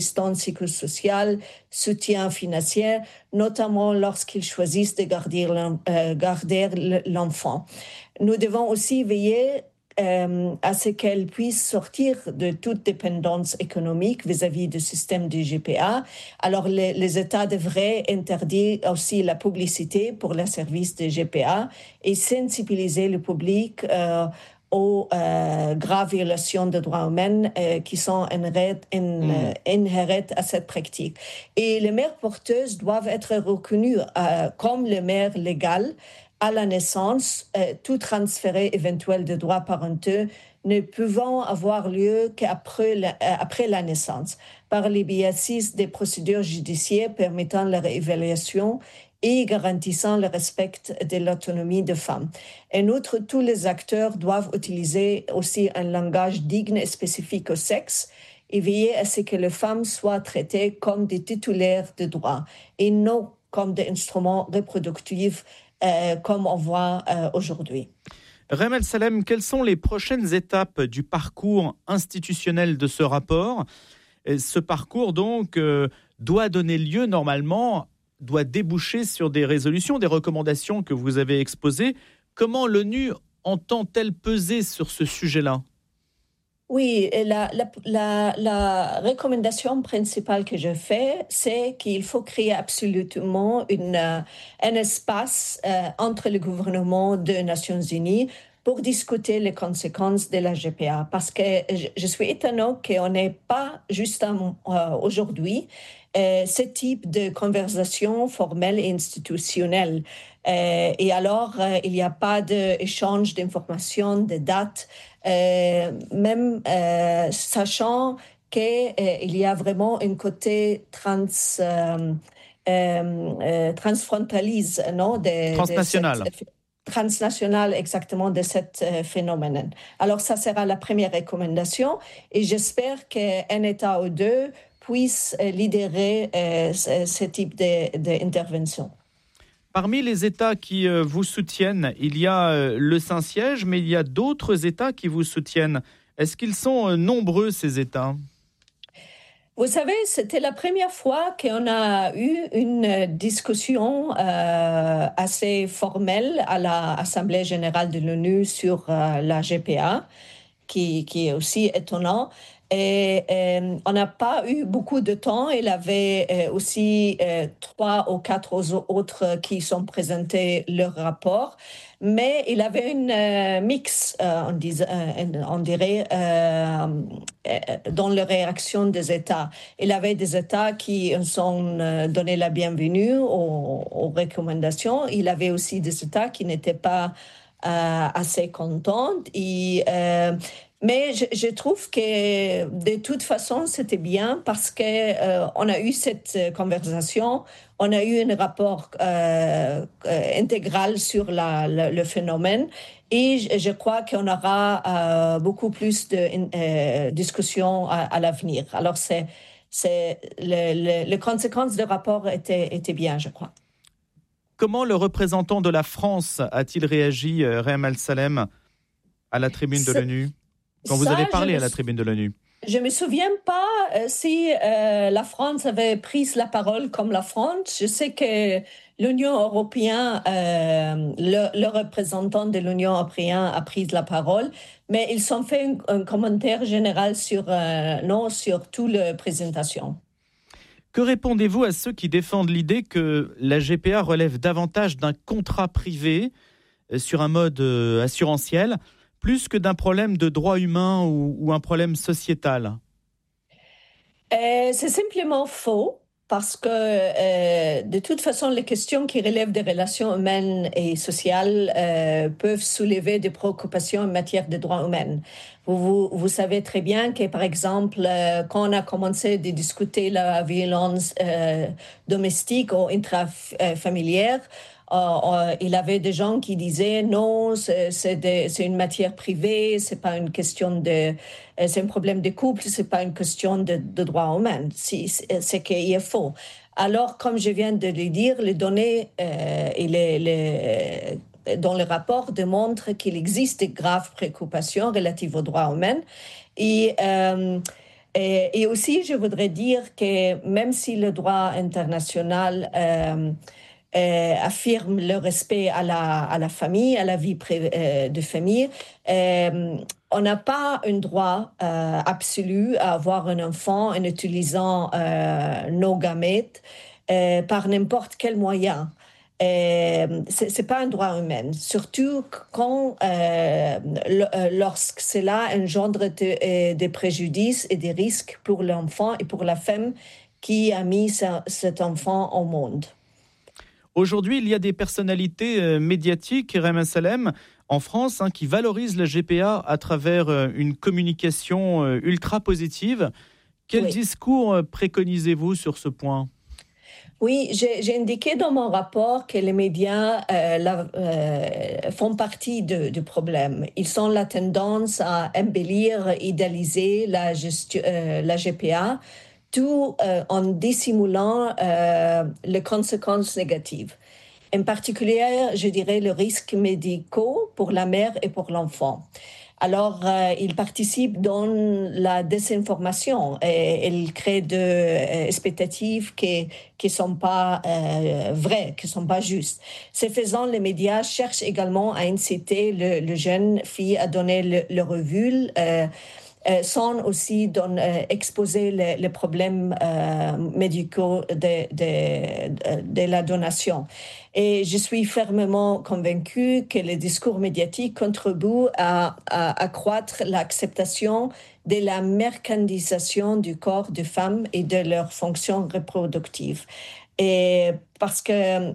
assistance psychosociale, soutien financier, notamment lorsqu'ils choisissent de garder l'enfant. Nous devons aussi veiller à ce qu'elles puissent sortir de toute dépendance économique vis-à-vis du système du GPA. Alors, les États devraient interdire aussi la publicité pour les services de GPA et sensibiliser le public aux graves violations des droits humains qui sont inhérentes à cette pratique. Et les mères porteuses doivent être reconnues comme les mères légales à la naissance, tout transfert éventuel de droits parentaux ne pouvant avoir lieu qu'après la naissance, par les biais des procédures judiciaires permettant leur évaluation et garantissant le respect de l'autonomie des femmes. En outre, tous les acteurs doivent utiliser aussi un langage digne et spécifique au sexe et veiller à ce que les femmes soient traitées comme des titulaires de droits et non comme des instruments reproductifs comme on voit aujourd'hui. Reham El-Salem, quelles sont les prochaines étapes du parcours institutionnel de ce rapport ? Ce parcours, donc, doit donner lieu, normalement, doit déboucher sur des résolutions, des recommandations que vous avez exposées. Comment l'ONU entend-elle peser sur ce sujet-là ? Oui, la recommandation principale que je fais, c'est qu'il faut créer absolument un espace entre le gouvernement des Nations Unies pour discuter les conséquences de la GPA. Parce que je suis étonnée qu'on n'ait pas justement aujourd'hui ce type de conversation formelle et institutionnelle. Et alors, il n'y a pas d'échange d'informations, de dates, même sachant qu'il y a vraiment un côté transfrontalise, non, transnational. Transnational exactement de cet phénomène. Alors ça sera la première recommandation et j'espère qu'un État ou deux puisse lidérer ce type d'intervention. Parmi les États qui vous soutiennent, il y a le Saint-Siège, mais il y a d'autres États qui vous soutiennent. Est-ce qu'ils sont nombreux, ces États ? Vous savez, c'était la première fois qu'on a eu une discussion assez formelle à l'Assemblée générale de l'ONU sur la GPA, qui est aussi étonnant. Et on n'a pas eu beaucoup de temps. Il y avait aussi 3 ou 4 autres qui sont présentés leur rapport. Mais il y avait une mix, on dirait, dans la réaction des États. Il y avait des États qui ont donné la bienvenue aux recommandations. Il y avait aussi des États qui n'étaient pas assez contents. Mais je trouve que de toute façon, c'était bien parce qu'on a eu cette conversation, on a eu un rapport intégral sur le phénomène et je crois qu'on aura beaucoup plus de discussions à l'avenir. Alors, les conséquences du rapport étaient bien, je crois. Comment le représentant de la France a-t-il réagi, Reham El-Salem, à la tribune de l'ONU ? Quand vous avez parlé à la tribune de l'ONU. Je ne me souviens pas si la France avait pris la parole comme la France. Je sais que l'Union européenne, le représentant de l'Union européenne a pris la parole, mais ils ont fait un commentaire général sur toute la présentation. Que répondez-vous à ceux qui défendent l'idée que la GPA relève davantage d'un contrat privé sur un mode assurantiel plus que d'un problème de droit humain ou un problème sociétal ? C'est simplement faux, parce que de toute façon, les questions qui relèvent des relations humaines et sociales peuvent soulever des préoccupations en matière de droits humains. Vous savez très bien que, par exemple, quand on a commencé de discuter la violence domestique ou intrafamilière, il y avait des gens qui disaient non, c'est une matière privée, c'est pas une question c'est un problème de couple, c'est pas une question de droits humains. C'est qu'il est faux. Alors, comme je viens de le dire, les données dans le rapport démontrent qu'il existe de graves préoccupations relatives aux droits humains et Et aussi, je voudrais dire que même si le droit international affirme le respect à la famille, à la vie de famille, on n'a pas un droit absolu à avoir un enfant en utilisant nos gamètes par n'importe quel moyen. C'est pas un droit humain, surtout quand lorsque cela engendre des préjudices et des risques pour l'enfant et pour la femme qui a mis cet enfant au monde. Aujourd'hui, il y a des personnalités médiatiques, Rema Salem, en France, qui valorisent la GPA à travers une communication ultra positive. Quel discours préconisez-vous sur ce point ? Oui, j'ai indiqué dans mon rapport que les médias font partie du problème. Ils ont la tendance à embellir, idéaliser la GPA, tout en dissimulant les conséquences négatives. En particulier, je dirais le risque médical pour la mère et pour l'enfant. Alors, ils participent dans la désinformation et ils créent des expectatives qui sont pas vraies, qui sont pas justes. Ce faisant, les médias cherchent également à inciter le jeune fille à donner le recul, sans aussi exposer les problèmes médicaux de la donation. Et je suis fermement convaincue que les discours médiatiques contribuent à accroître l'acceptation de la mercantilisation du corps des femmes et de leurs fonctions reproductives. Et parce que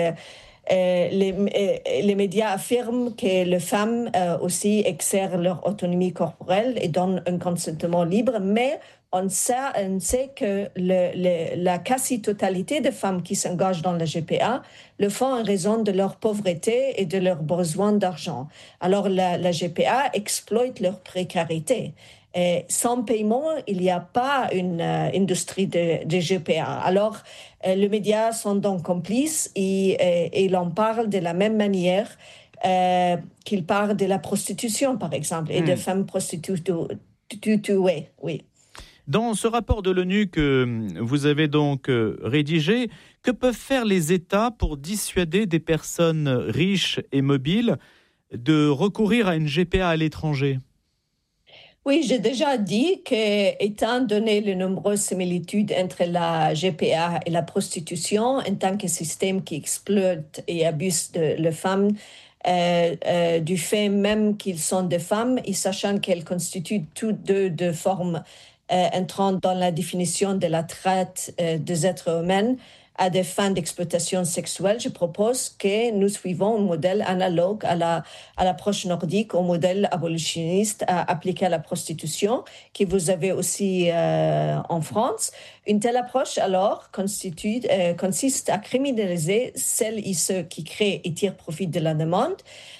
les médias affirment que les femmes aussi exercent leur autonomie corporelle et donnent un consentement libre, mais on sait que la quasi-totalité des femmes qui s'engagent dans la GPA le font en raison de leur pauvreté et de leurs besoins d'argent. Alors la GPA exploite leur précarité. Et sans paiement, il n'y a pas une industrie de GPA. Alors, les médias sont donc complices et ils en parlent de la même manière qu'ils parlent de la prostitution, par exemple, et de femmes prostituées. Oui. Dans ce rapport de l'ONU que vous avez donc rédigé, que peuvent faire les États pour dissuader des personnes riches et mobiles de recourir à une GPA à l'étranger ? Oui, j'ai déjà dit qu'étant donné les nombreuses similitudes entre la GPA et la prostitution en tant que système qui exploite et abuse les femmes, du fait même qu'ils sont des femmes et sachant qu'elles constituent toutes deux de formes entrant dans la définition de la traite des êtres humains à des fins d'exploitation sexuelle, je propose que nous suivons un modèle analogue à l'approche nordique, au modèle abolitionniste appliqué à la prostitution, que vous avez aussi en France. Une telle approche, alors, consiste à criminaliser celles et ceux qui créent et tirent profit de la demande.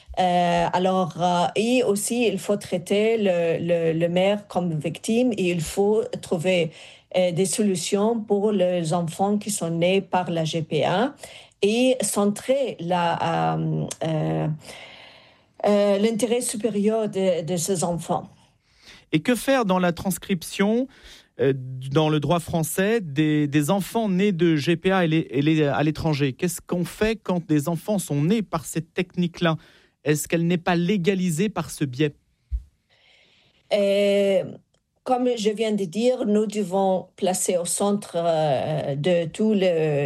Et aussi, il faut traiter le maire comme victime et il faut trouver des solutions pour les enfants qui sont nés par la GPA et centrer l'intérêt supérieur de ces enfants. Et que faire dans la transcription dans le droit français des enfants nés de GPA à l'étranger ? Qu'est-ce qu'on fait quand des enfants sont nés par cette technique-là ? Est-ce qu'elle n'est pas légalisée par ce biais ? Comme je viens de dire, nous devons placer au centre de tout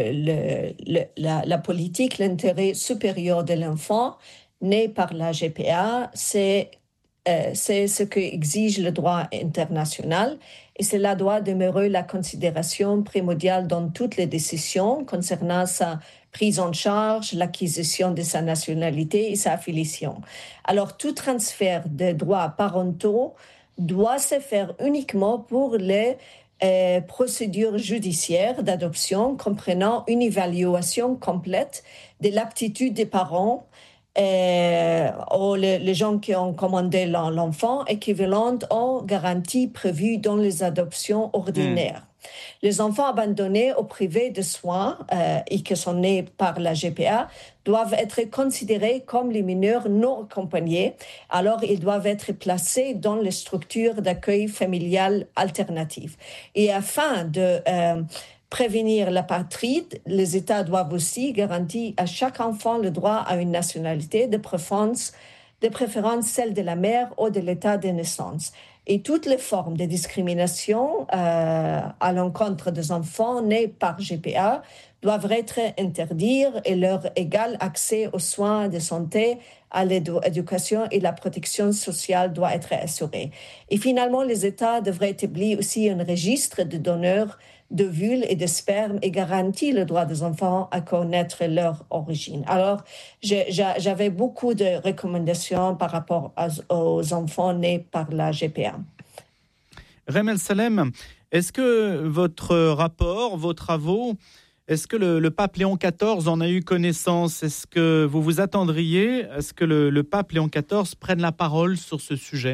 la politique l'intérêt supérieur de l'enfant né par la GPA. C'est ce qu'exige le droit international et cela doit demeurer la considération primordiale dans toutes les décisions concernant sa prise en charge, l'acquisition de sa nationalité et sa affiliation. Alors, tout transfert de droits parentaux doit se faire uniquement pour les procédures judiciaires d'adoption comprenant une évaluation complète de l'aptitude des parents ou les gens qui ont commandé l'enfant équivalente aux garanties prévues dans les adoptions ordinaires. Les enfants abandonnés au privé de soins et qui sont nés par la GPA doivent être considérés comme les mineurs non accompagnés. Alors, ils doivent être placés dans les structures d'accueil familial alternatives. Et afin de prévenir l'apatride, les États doivent aussi garantir à chaque enfant le droit à une nationalité, de préférence celle de la mère ou de l'État de naissance. Et toutes les formes de discrimination à l'encontre des enfants nés par GPA doivent être interdites et leur égal accès aux soins de santé, à l'éducation et la protection sociale doit être assuré. Et finalement, les États devraient établir aussi un registre de donneurs d'ovules et de sperme et garantir le droit des enfants à connaître leur origine. Alors, j'avais beaucoup de recommandations par rapport aux enfants nés par la GPA. Reem El-Salem, est-ce que votre rapport, vos travaux, est-ce que le pape Léon XIV en a eu connaissance? Est-ce que vous vous attendriez à ce que le pape Léon XIV prenne la parole sur ce sujet?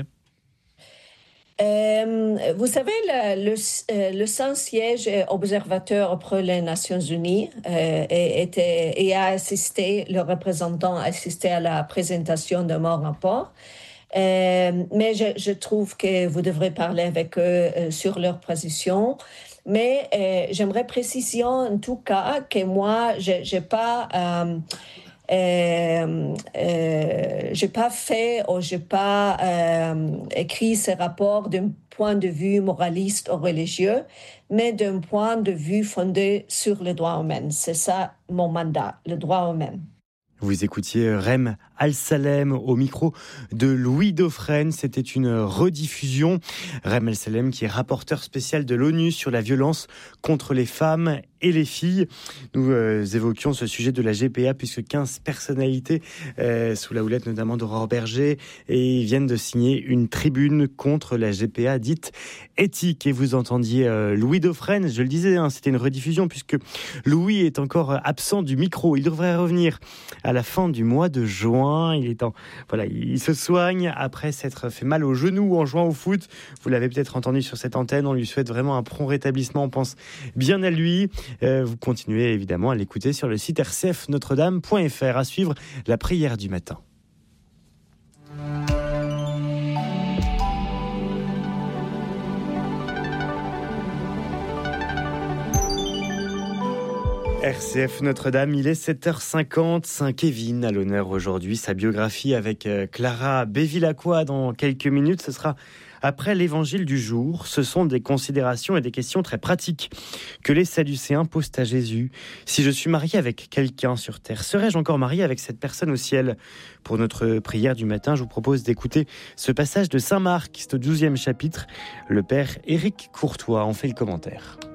Vous savez, le Saint-Siège observateur auprès des Nations Unies et a assisté, le représentant a assisté à la présentation de mon rapport. Mais je trouve que vous devrez parler avec eux sur leur position. Mais j'aimerais préciser en tout cas que moi, j'ai pas fait ou j'ai pas écrit ce rapport d'un point de vue moraliste ou religieux, mais d'un point de vue fondé sur les droits humains. C'est ça mon mandat, le droit humain. Vous écoutiez Reem El-Salem au micro de Louis Dauphren. C'était une rediffusion. Reem El-Salem qui est rapporteur spécial de l'ONU sur la violence contre les femmes et les filles. Nous évoquions ce sujet de la GPA puisque 15 personnalités sous la houlette notamment d'Aurore Berger et ils viennent de signer une tribune contre la GPA dite éthique. Et vous entendiez Louis Dauphren, je le disais, c'était une rediffusion puisque Louis est encore absent du micro. Il devrait revenir à la fin du mois de juin. Il se soigne après s'être fait mal au genou en jouant au foot. Vous l'avez peut-être entendu sur cette antenne. On lui souhaite vraiment un prompt rétablissement. On pense bien à lui. Vous continuez évidemment à l'écouter sur le site rcfnotredame.fr. À suivre la prière du matin. RCF Notre-Dame, il est 7h50, Saint-Kévin à l'honneur aujourd'hui. Sa biographie avec Clara Bevilacqua dans quelques minutes, ce sera après l'évangile du jour. Ce sont des considérations et des questions très pratiques que les Sadducéens posent à Jésus. Si je suis marié avec quelqu'un sur terre, serais-je encore marié avec cette personne au ciel? Pour notre prière du matin, je vous propose d'écouter ce passage de Saint Marc, c'est au 12e chapitre. Le père Éric Courtois en fait le commentaire.